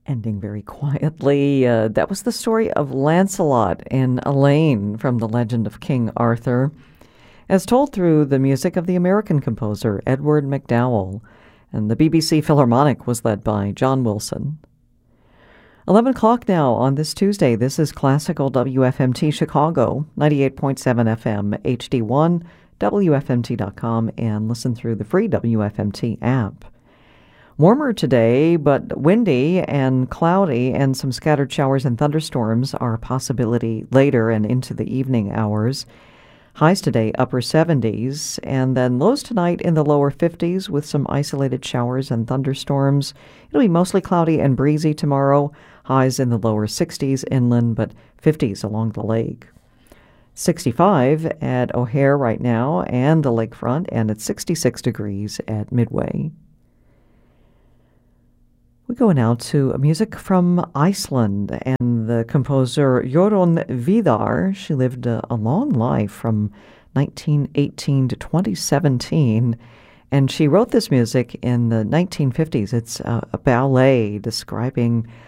Ending very quietly. That was the story of Lancelot and Elaine from the Legend of King Arthur, as told through the music of the American composer Edward MacDowell, and the BBC Philharmonic was led by John Wilson. 11 o'clock now on this Tuesday. This is Classical WFMT Chicago, 98.7 FM, HD1, WFMT.com, and listen through the free WFMT app. Warmer today, but windy and cloudy, and some scattered showers and thunderstorms are a possibility later and into the evening hours. Highs today, upper 70s, and then lows tonight in the lower 50s with some isolated showers and thunderstorms. It'll be mostly cloudy and breezy tomorrow. Highs in the lower 60s inland, but 50s along the lake. 65 at O'Hare right now and the lakefront, and it's 66 degrees at Midway. We go now to music from Iceland and the composer Jorun Vidar. She lived a long life from 1918 to 2017, and she wrote this music in the 1950s. It's a ballet describing